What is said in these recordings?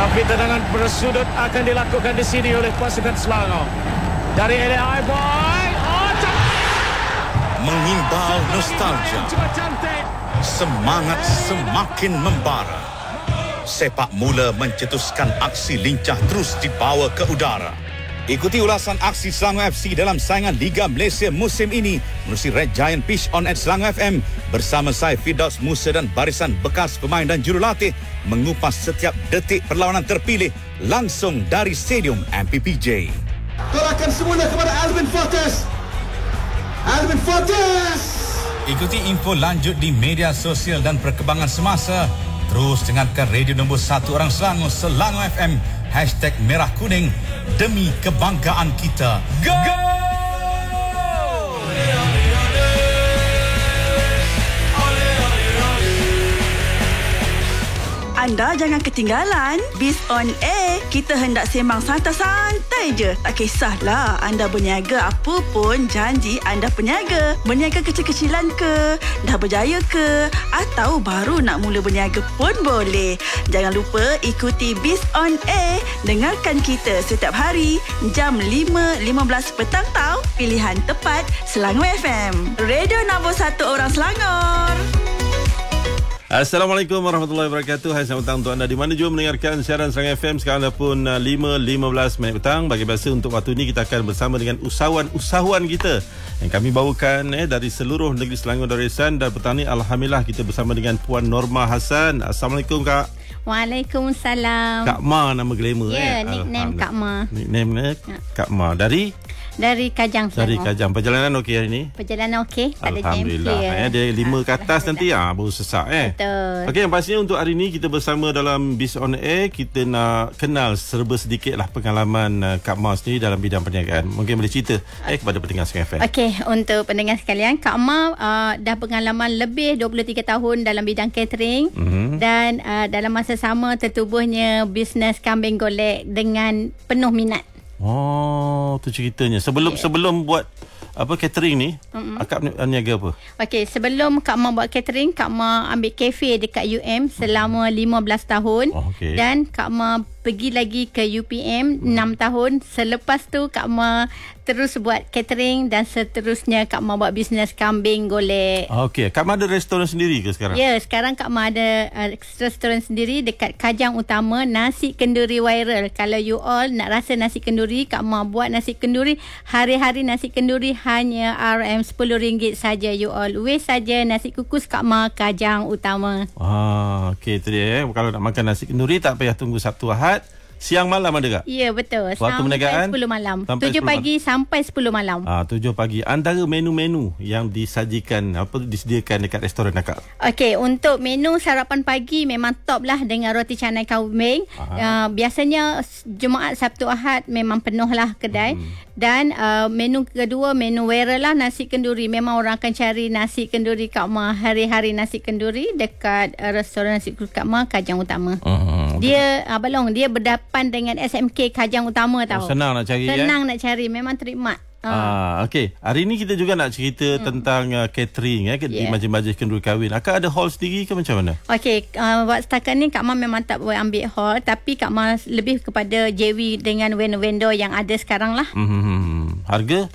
Tapi tendangan bersudut akan dilakukan di sini oleh pasukan Selangor. Dari LAI Boy. Mengimbau nostalgia. Semangat semakin membara. Sepak mula mencetuskan aksi lincah terus dibawa ke udara. Ikuti ulasan aksi Selangor FC dalam saingan Liga Malaysia musim ini menerusi Red Giant Pitch on at Selangor FM bersama saya Firdaus Musa dan barisan bekas pemain dan jurulatih mengupas setiap detik perlawanan terpilih langsung dari Stadium MPPJ. Tolakkan semula kepada Alvin Fortes. Alvin Fortes. Ikuti info lanjut di media sosial dan perkembangan semasa. Terus dengarkan radio nombor 1 orang Selangor, Selangor FM. #Merah Kuning demi kebanggaan kita. Go! Anda jangan ketinggalan. Biz on Air. Kita hendak sembang santai-santai je. Tak kisahlah anda berniaga apa pun, janji anda peniaga. Berniaga kecil-kecilan ke, dah berjaya ke, atau baru nak mula berniaga pun boleh. Jangan lupa ikuti Biz on Air. Dengarkan kita setiap hari jam 5.15 petang tau. Pilihan tepat Selangor FM. Radio nombor 1 orang Selangor. Assalamualaikum warahmatullahi wabarakatuh. Hai, selamat petang untuk anda di mana juga mendengarkan siaran Selangor FM. Sekarang dah pun 5.15 petang. Bagi biasa untuk waktu ini kita akan bersama dengan usahawan kita yang kami bawakan dari seluruh negeri Selangor Darussan. Dan petang ni alhamdulillah kita bersama dengan Puan Norma Hassan. Assalamualaikum Kak. Waalaikumsalam. Kak Ma nama glamour. Ya, nickname Kak Ma. Nickname Kak Ma. Dari Kajang Selangor. Dari Kajang. Perjalanan okey hari ni? Perjalanan okey. Tak ada jam. Alhamdulillah. Dia 5 ke atas nanti baru sesak. Betul. Okey, yang pastinya untuk hari ni kita bersama dalam Biz on Air, kita nak kenal serba sedikit lah pengalaman Kak Ma sendiri dalam bidang perniagaan. Mungkin boleh cerita kepada pendengar Selangor FM. Okey, untuk pendengar sekalian, Kak Ma dah pengalaman lebih 23 tahun dalam bidang catering. Dan dalam masa sama tertubuhnya bisnes kambing golek dengan penuh minat. Oh, tu ceritanya. Sebelum buat catering ni, akak niaga apa? Okey, sebelum Kak Ma buat catering, Kak Ma ambil kafe dekat UM selama 15 tahun. Dan Kak Ma pergi lagi ke UPM 6 tahun. Selepas tu Kak Ma terus buat catering dan seterusnya Kak Ma buat bisnes kambing golek. Okey, Kak Ma ada restoran sendiri ke sekarang? Ya, sekarang Kak Ma ada restoran sendiri dekat Kajang Utama, nasi kenduri viral. Kalau you all nak rasa nasi kenduri, Kak Ma buat nasi kenduri. Hari-hari nasi kenduri hanya RM10 saja you all. Waste saja nasi kukus Kak Ma Kajang Utama. Okey, tu dia. Kalau nak makan nasi kenduri tak payah tunggu Sabtu Ahad. Siang malam ada tak? Ya, betul. Waktu sampai perniagaan 10 malam. 7 pagi sampai 10 malam. 7 pagi. Antara menu-menu yang disediakan dekat restoran akak? Okey, untuk menu sarapan pagi memang top lah dengan roti canai kambing. Biasanya Jumaat, Sabtu, Ahad memang penuh lah kedai. Dan menu kedua, menu viral lah, nasi kenduri. Memang orang akan cari nasi kenduri Kak Ma. Hari-hari nasi kenduri dekat restoran nasi kenduri Kak Ma Kajang Utama. Dia Balong, dia berdepan dengan SMK Kajang Utama tau. Senang nak cari. Senang nak cari, memang terikmat. Okey, hari ni kita juga nak cerita tentang catering di majlis-majlis kenduri kahwin. Akak ada hall sendiri ke macam mana? Okey, buat setakat ni Kak Ma memang tak boleh ambil hall, tapi Kak Ma lebih kepada JV dengan vendor-vendor yang ada sekarang lah. Harga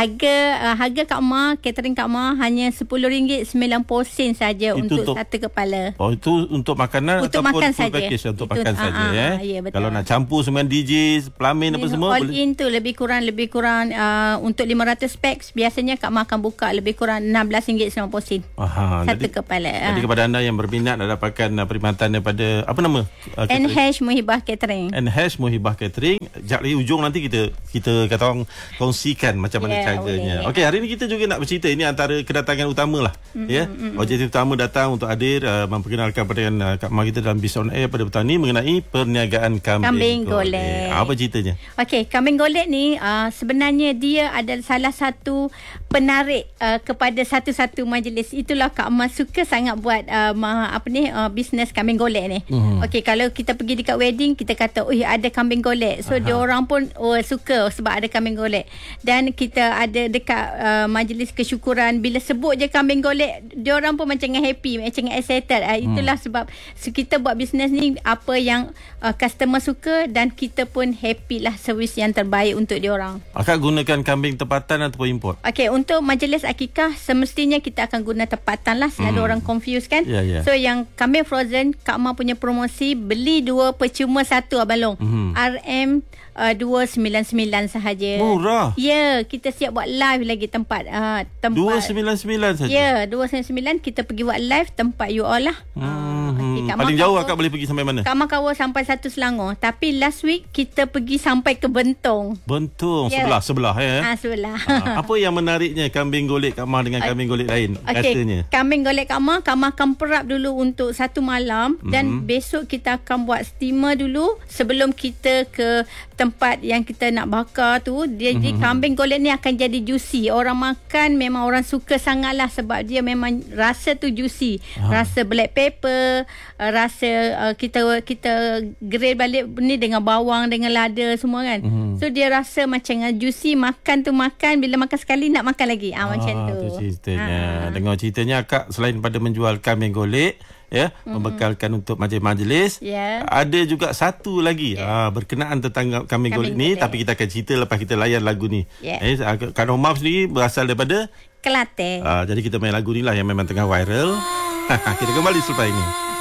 Kak Ma, catering Kak Ma hanya RM10.90 saja untuk satu kepala. Oh, itu untuk makanan untuk ataupun makan full saja. package untuk makan saja Ya, betul. Kalau nak campur semua DJ, pelamin apa semua all in tu lebih kurang untuk 500 packs biasanya Kak Ma akan buka lebih kurang RM16.90 satu kepala. Jadi kepada anda yang berminat nak dapatkan perkhidmatan daripada apa nama? NH Muhibah Catering. NH Muhibah Catering. Sekejap lagi ujung nanti kita kata orang kongsikan macam mana caranya. Okey, hari ni kita juga nak bercerita, ini antara kedatangan utama lah. Objektif utama datang untuk hadir memperkenalkan kepada Kak Ma kita dalam Biz on Air pada petang ni mengenai perniagaan kambing golek. Apa ceritanya? Okey, kambing golek ni sebenarnya dia adalah salah satu penarik kepada satu-satu majlis. Itulah Kak Ma suka sangat buat bisnes kambing golek ni. Okey, kalau kita pergi dekat wedding, kita kata ada kambing golek. So dia orang pun suka sebab ada kambing golek. Dan kita ada dekat majlis kesyukuran, bila sebut je kambing golek, diorang pun macam happy, macam excited. Itulah sebab kita buat bisnes ni apa yang customer suka, dan kita pun happy lah, servis yang terbaik untuk diorang. Akak gunakan kambing tempatan ataupun import? Okey, untuk majlis akikah semestinya kita akan guna tempatan lah. Selalu orang confuse kan. So yang kambing frozen, Kak Ma punya promosi, beli 2 percuma 1 Abang Long. RM 299 sahaja. Murah. Ya, kita siap buat live lagi tempat 299 saja. Ya, 299 kita pergi buat live tempat you all lah. Paling jauh akak boleh pergi sampai mana? Kak Ma cover sampai 1 Selangor. Tapi last week kita pergi sampai ke Bentong. Bentong, sebelah ya. Sebelah. Apa yang menariknya kambing golek Kak Ma dengan kambing golek lain? Rasanya. Kambing golek Kak Ma akan perap dulu untuk 1 malam, dan besok kita akan buat steamer dulu sebelum kita ke tempat yang kita nak bakar tu. Jadi kambing golek ni akan jadi juicy. Orang makan memang orang suka sangat lah, sebab dia memang rasa tu juicy. Rasa black pepper, rasa kita grill balik ni dengan bawang, dengan lada semua kan. So dia rasa macam juicy. Makan tu makan, bila makan sekali nak makan lagi. Macam tu. Tu ceritanya. Dengar ceritanya akak selain pada menjual kambing golek, membekalkan untuk majlis-majlis, ada juga satu lagi berkenaan tentang kambing golek ni, tapi kita akan cerita lepas kita layan lagu ni. Kak Norma sendiri berasal daripada Kelantan. Jadi kita main lagu ni lah yang memang tengah viral. Kita kembali selepas ini.